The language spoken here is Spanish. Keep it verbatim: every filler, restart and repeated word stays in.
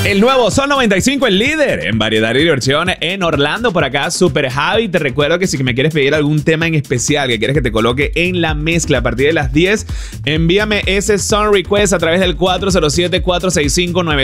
El nuevo Sol noventa y cinco, el líder en variedad y diversión en Orlando. Por acá, Super Javi. Te recuerdo que si me quieres pedir algún tema en especial que quieres que te coloque en la mezcla a partir de las diez, envíame ese song request a través del cuatro cero siete, cuatro seis cinco, nueve